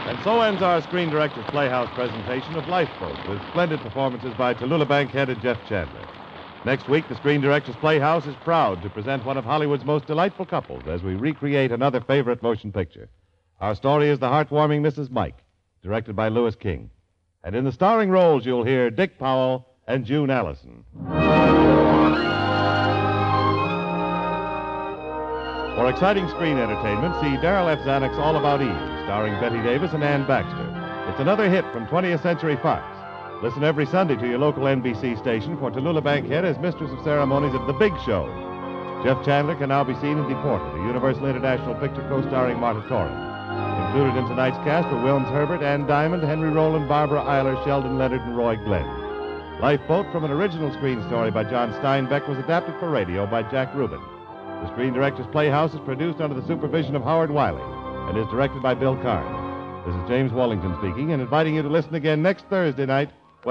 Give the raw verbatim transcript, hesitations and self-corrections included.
And so ends our Screen Directors Playhouse presentation of Lifeboat, with splendid performances by Tallulah Bankhead and Jeff Chandler. Next week, the Screen Directors Playhouse is proud to present one of Hollywood's most delightful couples as we recreate another favorite motion picture. Our story is The Heartwarming Missus Mike, directed by Louis King. And in the starring roles, you'll hear Dick Powell and June Allison. For exciting screen entertainment, see Darrell F. Zanuck's All About Eve, starring Betty Davis and Ann Baxter. It's another hit from twentieth Century Fox. Listen every Sunday to your local N B C station for Tallulah Bankhead as mistress of ceremonies of The Big Show. Jeff Chandler can now be seen in Deported, a Universal International picture co-starring Marta Torrance. Included in tonight's cast were Wilms Herbert, Ann Diamond, Henry Rowland, Barbara Eiler, Sheldon Leonard, and Roy Glenn. Lifeboat, from an original screen story by John Steinbeck, was adapted for radio by Jack Rubin. The Screen Directors Playhouse is produced under the supervision of Howard Wiley and is directed by Bill Karn. This is James Wallington speaking and inviting you to listen again next Thursday night